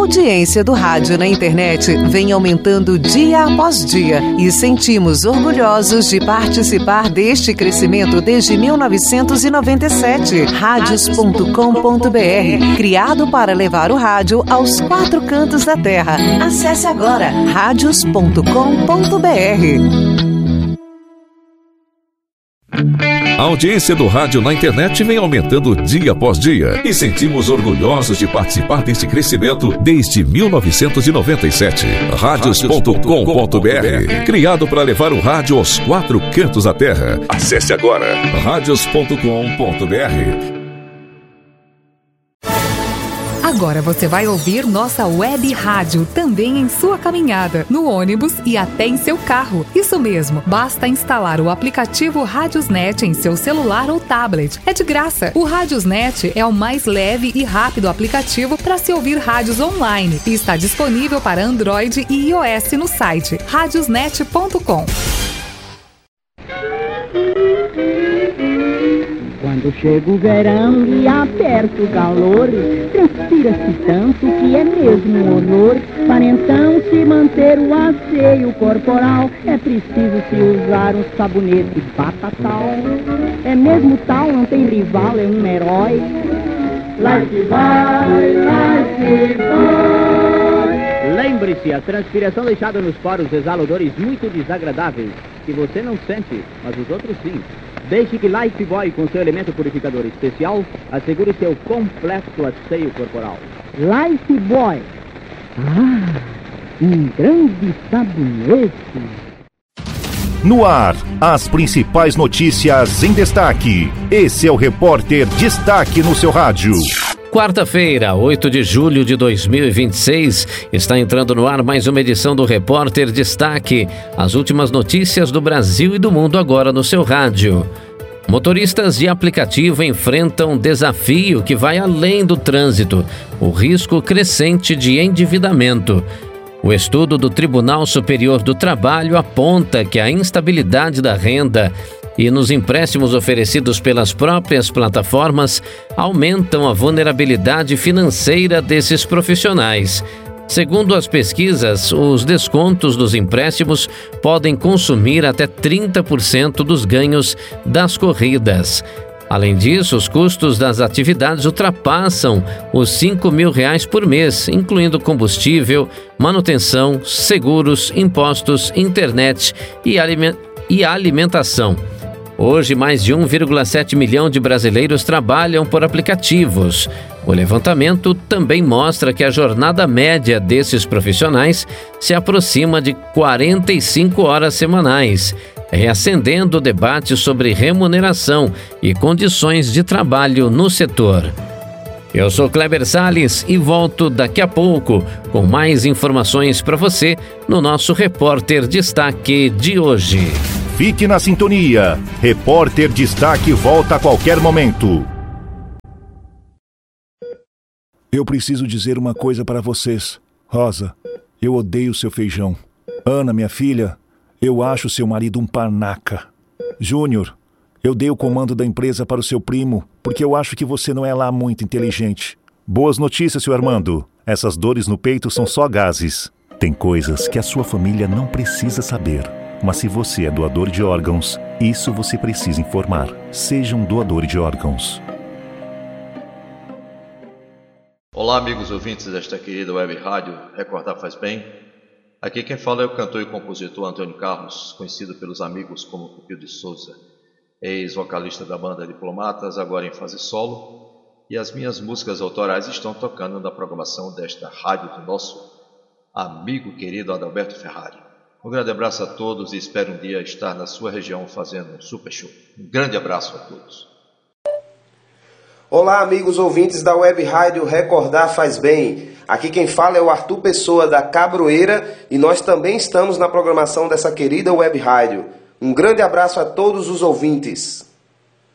audiência do rádio na internet vem aumentando dia após dia e sentimos orgulhosos de participar deste crescimento desde 1997. Radios.com.br, criado para levar o rádio aos 4 cantos da terra. Acesse agora radios.com.br. A audiência do rádio na internet vem aumentando dia após dia e sentimos orgulhosos de participar deste crescimento desde 1997. Radios.com.br, criado para levar o rádio aos 4 cantos da terra. Acesse agora radios.com.br. Agora você vai ouvir nossa web rádio também em sua caminhada, no ônibus e até em seu carro. Isso mesmo, basta instalar o aplicativo Radiosnet em seu celular ou tablet. É de graça. O Radiosnet é o mais leve e rápido aplicativo para se ouvir rádios online e está disponível para Android e iOS no site radiosnet.com. Quando chega o verão e aperta o calor, transpira-se tanto que é mesmo um honor. Para então se manter o asseio corporal, é preciso se usar um sabonete Batatal. É mesmo tal, não tem rival, é um herói. Lifebuoy, Lifebuoy. Lembre-se, a transpiração deixada nos poros exala odores muito desagradáveis, que você não sente, mas os outros sim. Deixe que Lifebuoy, com seu elemento purificador especial, assegure seu completo asseio corporal. Lifebuoy. Um grande sabonete. No ar, as principais notícias em destaque. Esse é o Repórter Destaque no seu rádio. Quarta-feira, 8 de julho de 2026, está entrando no ar mais uma edição do Repórter Destaque. As últimas notícias do Brasil e do mundo agora no seu rádio. Motoristas de aplicativo enfrentam um desafio que vai além do trânsito, o risco crescente de endividamento. O estudo do Tribunal Superior do Trabalho aponta que a instabilidade da renda e nos empréstimos oferecidos pelas próprias plataformas aumentam a vulnerabilidade financeira desses profissionais. Segundo as pesquisas, os descontos dos empréstimos podem consumir até 30% dos ganhos das corridas. Além disso, os custos das atividades ultrapassam os R$5.000 por mês, incluindo combustível, manutenção, seguros, impostos, internet e alimentação. Hoje, mais de 1,7 milhão de brasileiros trabalham por aplicativos. O levantamento também mostra que a jornada média desses profissionais se aproxima de 45 horas semanais, reacendendo o debate sobre remuneração e condições de trabalho no setor. Eu sou Kleber Salles e volto daqui a pouco com mais informações para você no nosso Repórter Destaque de hoje. Fique na sintonia. Repórter Destaque volta a qualquer momento. Eu preciso dizer uma coisa para vocês. Rosa, eu odeio seu feijão. Ana, minha filha, eu acho seu marido um panaca. Júnior, eu dei o comando da empresa para o seu primo, porque eu acho que você não é lá muito inteligente. Boas notícias, seu Armando. Essas dores no peito são só gases. Tem coisas que a sua família não precisa saber. Mas se você é doador de órgãos, isso você precisa informar. Seja um doador de órgãos. Olá, amigos ouvintes desta querida web rádio Recordar Faz Bem. Aqui quem fala é o cantor e compositor Antônio Carlos, conhecido pelos amigos como Pupil de Souza, ex-vocalista da banda Diplomatas, agora em fase solo, e as minhas músicas autorais estão tocando na programação desta rádio do nosso amigo querido Adalberto Ferrari. Um grande abraço a todos e espero um dia estar na sua região fazendo um super show. Um grande abraço a todos. Olá, amigos ouvintes da web rádio Recordar Faz Bem. Aqui quem fala é o Arthur Pessoa da Cabroeira e nós também estamos na programação dessa querida web rádio. Um grande abraço a todos os ouvintes.